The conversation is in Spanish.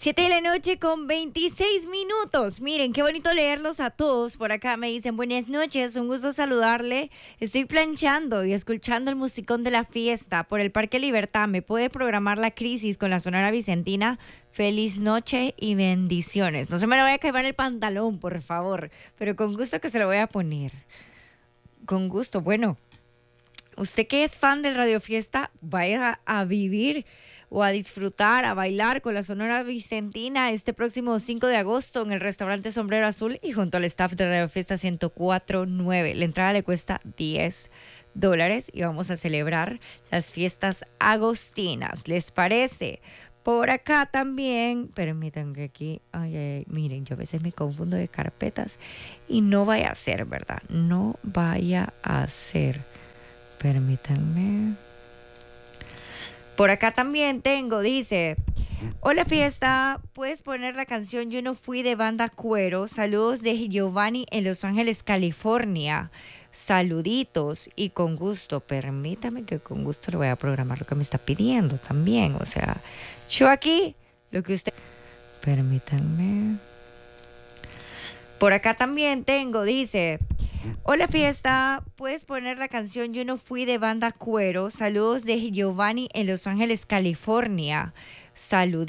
7 de la noche con 26 minutos. Miren, qué bonito leerlos a todos. Por acá me dicen buenas noches, un gusto saludarle. Estoy planchando y escuchando el musicón de la fiesta por el Parque Libertad. ¿Me puede programar la crisis con la Sonora Vicentina? Feliz noche y bendiciones. No se me lo vaya a quemar el pantalón, por favor, pero con gusto que se lo voy a poner. Con gusto. Bueno, usted que es fan del Radio Fiesta, vaya a vivir o a disfrutar, a bailar con la Sonora Vicentina este próximo 5 de agosto en el restaurante Sombrero Azul y junto al staff de Radio Fiesta 104.9. La entrada le cuesta $10 y vamos a celebrar las fiestas agostinas. ¿Les parece? Por acá también, permítanme que aquí, miren, yo a veces me confundo de carpetas y no vaya a ser, ¿verdad? No vaya a ser. Permítanme. Por acá también tengo, dice, hola fiesta, ¿puedes poner la canción Yo no fui de Banda Cuero? Saludos de Giovanni en Los Ángeles, California. Saluditos y con gusto, permítame que con gusto le voy a programar lo que me está pidiendo también. O sea, yo aquí, lo que usted... Permítanme. Por acá también tengo, dice... Hola fiesta, ¿puedes poner la canción Yo no fui de Banda Cuero? Saludos de Giovanni en Los Ángeles, California. Saluditos.